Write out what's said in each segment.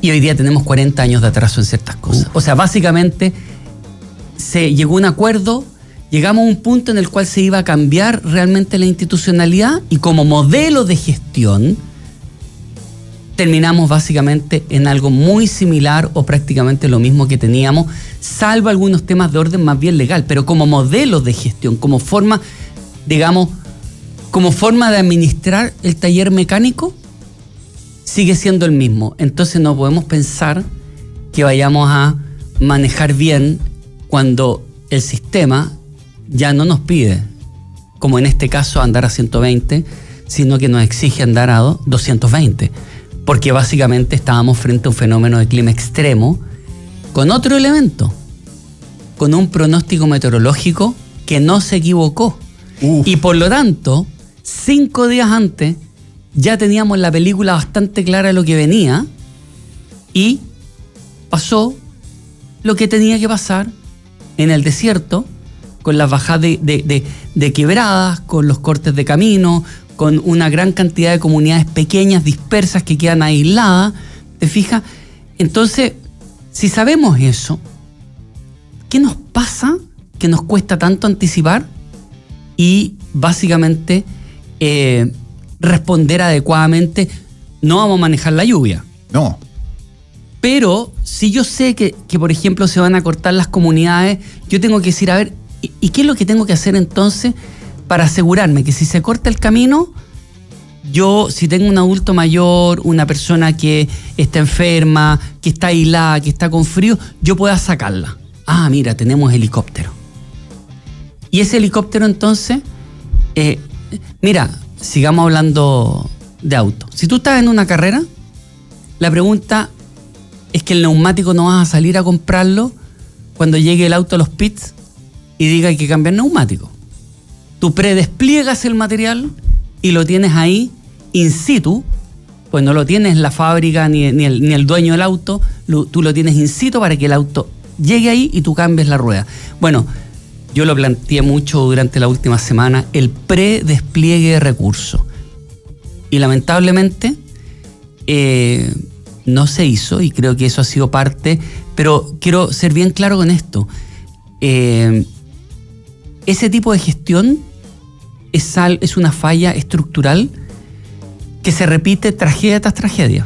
Y hoy día tenemos 40 años de atraso en ciertas cosas. O sea, básicamente se llegó a un acuerdo, llegamos a un punto en el cual se iba a cambiar realmente la institucionalidad y como modelo de gestión terminamos básicamente en algo muy similar o prácticamente lo mismo que teníamos, salvo algunos temas de orden más bien legal, pero como modelo de gestión, como forma, digamos, como forma de administrar el taller mecánico, sigue siendo el mismo. Entonces no podemos pensar que vayamos a manejar bien cuando el sistema ya no nos pide, como en este caso, andar a 120, sino que nos exige andar a 220. Porque básicamente estábamos frente a un fenómeno de clima extremo con otro elemento, con un pronóstico meteorológico que no se equivocó. Y por lo tanto, 5 días antes ya teníamos la película bastante clara de lo que venía y pasó lo que tenía que pasar en el desierto, con las bajadas de quebradas, con los cortes de camino, con una gran cantidad de comunidades pequeñas, dispersas, que quedan aisladas, ¿te fijas? Entonces, si sabemos eso, ¿qué nos pasa que nos cuesta tanto anticipar y básicamente responder adecuadamente? No vamos a manejar la lluvia. No. Pero si yo sé que por ejemplo, se van a cortar las comunidades, yo tengo que decir, a ver, ¿y qué es lo que tengo que hacer entonces para asegurarme que si se corta el camino, yo, si tengo un adulto mayor, una persona que está enferma, que está aislada, que está con frío, yo pueda sacarla? Ah, mira, tenemos helicóptero. Y ese helicóptero entonces, mira, sigamos hablando de auto. Si tú estás en una carrera, la pregunta es que el neumático no vas a salir a comprarlo cuando llegue el auto a los pits y diga que hay que cambiar neumático. Tú predespliegas el material y lo tienes ahí in situ, pues no lo tienes en la fábrica ni el dueño del auto, tú lo tienes in situ para que el auto llegue ahí y tú cambies la rueda. Bueno, yo lo planteé mucho durante la última semana, el predespliegue de recursos. Y lamentablemente no se hizo, y creo que eso ha sido parte, pero quiero ser bien claro con esto. Ese tipo de gestión es una falla estructural que se repite tragedia tras tragedia.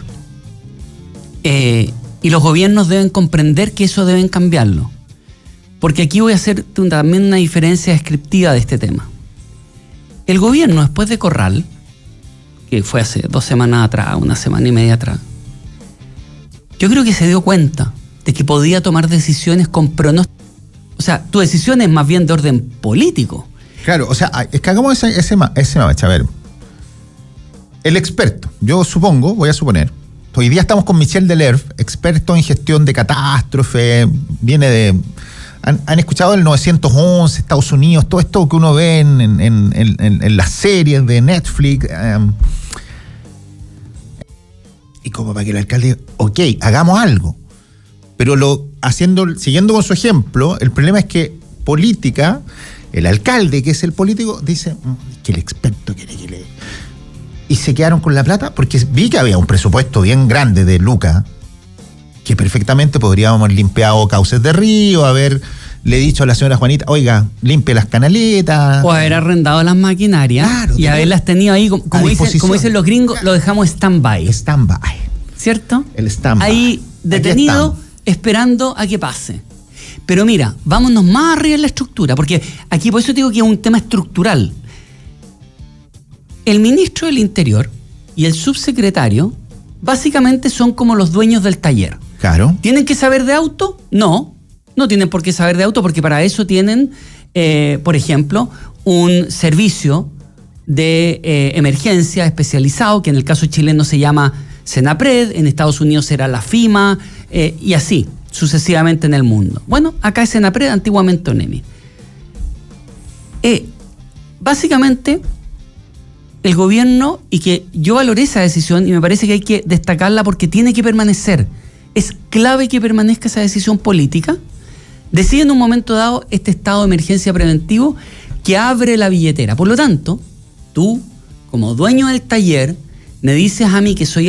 Y los gobiernos deben comprender que eso deben cambiarlo. Porque aquí voy a hacer también una diferencia descriptiva de este tema. El gobierno, después de Corral, que fue hace 2 semanas atrás, 1 semana y media atrás, yo creo que se dio cuenta de que podía tomar decisiones con pronóstico. O sea, tu decisión es más bien de orden político. Claro, o sea, es que hagamos ese match. A ver, el experto, yo supongo, voy a suponer, hoy día estamos con Michel Delerve, experto en gestión de catástrofe, viene de... ¿Han escuchado el 911, Estados Unidos, todo esto que uno ve en las series de Netflix? Y como para que el alcalde diga, ok, hagamos algo. Pero siguiendo con su ejemplo, el problema es que política, el alcalde, que es el político, dice que el experto quiere que le... Y se quedaron con la plata porque vi que había un presupuesto bien grande de lucas que perfectamente podríamos haber limpiado cauces de río, haberle dicho a la señora Juanita, oiga, limpie las canaletas. O haber arrendado las maquinarias, claro, y haberlas tenido ahí, como dicen los gringos, claro. Lo dejamos stand-by. Stand-by. ¿Cierto? El stand-by. Ahí detenido, esperando a que pase. Pero mira, vámonos más arriba en la estructura, porque aquí por eso digo que es un tema estructural. El ministro del Interior y el subsecretario básicamente son como los dueños del taller. Claro. ¿Tienen que saber de auto? No tienen por qué saber de auto, porque para eso tienen, por ejemplo, un servicio de emergencia especializado, que en el caso chileno se llama Senapred, en Estados Unidos será la FIMA, y así sucesivamente en el mundo. Bueno, acá es Senapred, antiguamente ONEMI. Básicamente, el gobierno, y que yo valoré esa decisión y me parece que hay que destacarla porque tiene que permanecer, es clave que permanezca esa decisión política, decide en un momento dado este estado de emergencia preventivo que abre la billetera. Por lo tanto, tú, como dueño del taller, me dices a mí que soy